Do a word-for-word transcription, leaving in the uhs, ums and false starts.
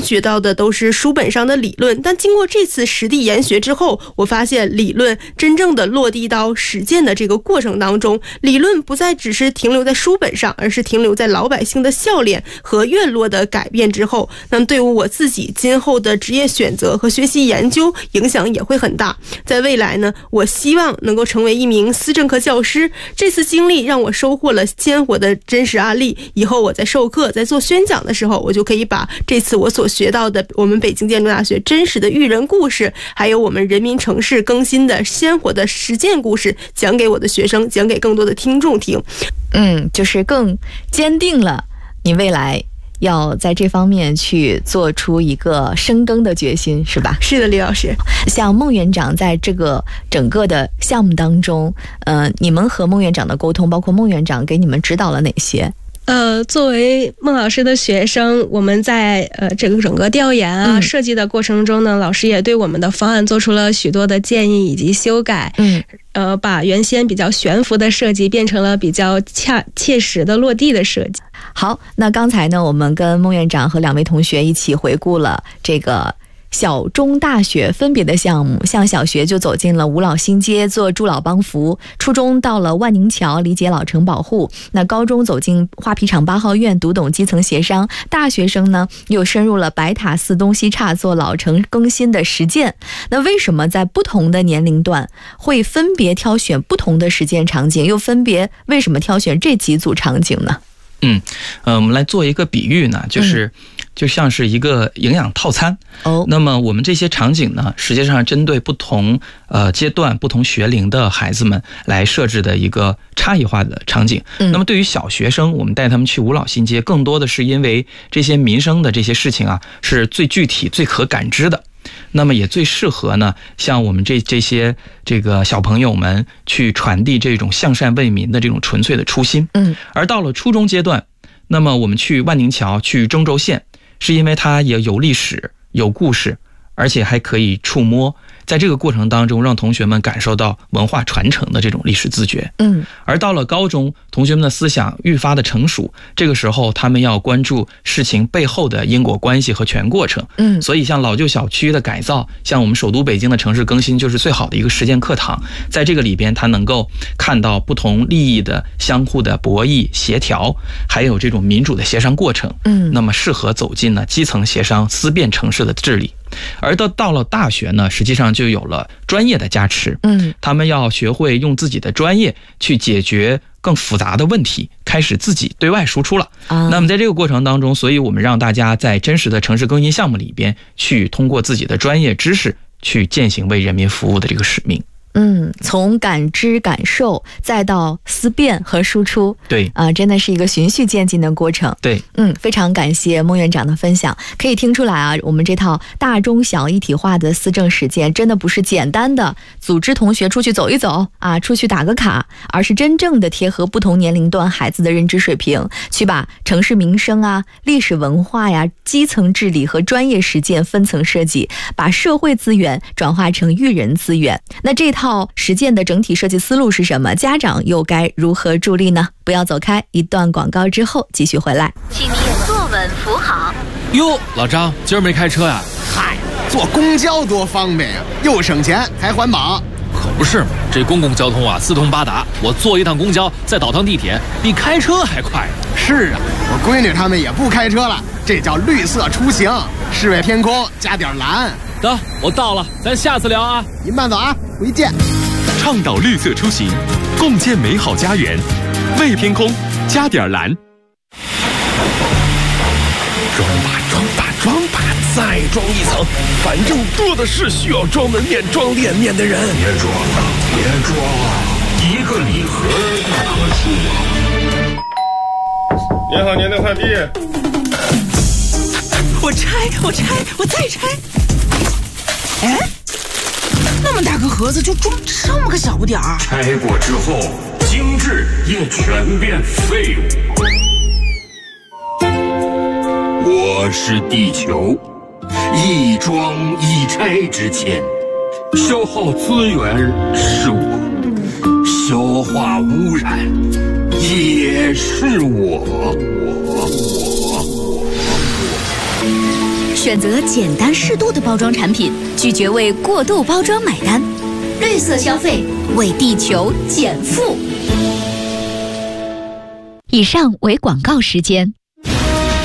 学到的都是书本上的理论，但经过这次实地研学之后，我发现理论真正的落地到实践的这个过程当中，理论不再只是停留在书本上，而是停留在老百姓的笑脸和院落的改变之后，那么对于我自己今后的职业选择和学习研究影响也会很大。在未来呢，我希望能够成为一名思政科教师，这次经历让我收获了鲜活的真实案例，以后我在授课在做宣讲的时候，我就可以把这次我所学到的我们北京建筑大学真实的育人故事，还有我们人民城市更新的鲜活的实践故事讲给我的学生，讲给更多的听众听。 嗯，就是更坚定了你未来要在这方面去做出一个深耕的决心，是吧？ 是的，李老师。 像孟园长在这个整个的项目当中，呃，你们和孟园长的沟通，包括孟园长给你们指导了哪些？ 呃，作为孟老师的学生，我们在呃这个整个调研啊、嗯、设计的过程中呢，老师也对我们的方案做出了许多的建议以及修改。嗯，呃，把原先比较悬浮的设计变成了比较恰切实的落地的设计。 好，那刚才呢，我们跟孟院长和两位同学一起回顾了这个小中大学分别的项目，像小学就走进了五老新街做助老帮扶，初中到了万宁桥理解老城保护，那高中走进花皮厂八号院读懂基层协商，大学生呢又深入了白塔寺东西岔做老城更新的实践。那为什么在不同的年龄段会分别挑选不同的实践场景，又分别为什么挑选这几组场景呢？ 嗯，呃，我们来做一个比喻呢，就是、嗯、就像是一个营养套餐。哦，那么我们这些场景呢，实际上针对不同呃阶段、不同学龄的孩子们来设置的一个差异化的场景。嗯，那么对于小学生，我们带他们去五老新街，更多的是因为这些民生的这些事情啊，是最具体、最可感知的。那么也最适合呢，像我们这这些这个小朋友们去传递这种向善为民的这种纯粹的初心。嗯，而到了初中阶段，那么我们去万宁桥、去中轴线，是因为它也有历史、有故事，而且还可以触摸。在这个过程当中，让同学们感受到文化传承的这种历史自觉。嗯，而到了高中，同学们的思想愈发的成熟，这个时候他们要关注事情背后的因果关系和全过程。嗯，所以像老旧小区的改造，像我们首都北京的城市更新，就是最好的一个实践课堂。在这个里边，他能够看到不同利益的相互的博弈协调，还有这种民主的协商过程。嗯，那么适合走进呢基层协商、思辨城市的治理。而到到了大学呢，实际上就有了专业的加持。嗯，他们要学会用自己的专业去解决更复杂的问题，开始自己对外输出了。啊，那么在这个过程当中，所以我们让大家在真实的城市更新项目里边，去通过自己的专业知识去践行为人民服务的这个使命。 嗯，从感知感受再到思辨和输出，对啊、呃，真的是一个循序渐进的过程。对，嗯，非常感谢孟院长的分享。可以听出来啊，我们这套大中小一体化的思政实践，真的不是简单的组织同学出去走一走啊，出去打个卡，而是真正的贴合不同年龄段孩子的认知水平，去把城市民生啊、历史文化呀、基层治理和专业实践分层设计，把社会资源转化成育人资源。那这套实践的整体设计思路是什么？家长又该如何助力呢？不要走开，一段广告之后继续回来。 请您坐稳扶好。 哟，老张，今儿没开车呀？ 嗨，坐公交多方便呀，又省钱还环保。 可不是嘛，这公共交通啊四通八达，我坐一趟公交再倒趟地铁，比开车还快。 是啊，我闺女他们也不开车了，这叫绿色出行，视为天空加点蓝。 得，我到了，咱下次聊啊。 您慢走啊，回见。 倡导绿色出行，共建美好家园，为天空加点蓝。 装吧装吧装吧，再装一层，反正多的是需要装门面、装脸面的人。 别装了，别装了，一个礼盒一棵树啊！ 您好，您的快递。 我拆，我拆，我再拆。哎，那么大个盒子就装这么个小不点儿。 拆过之后，精致也全变废物。我是地球，一装一拆之前，消耗资源是我，消化污染也是我。我我我我。 选择简单适度的包装产品，拒绝为过度包装买单。绿色消费，为地球减负。以上为广告时间。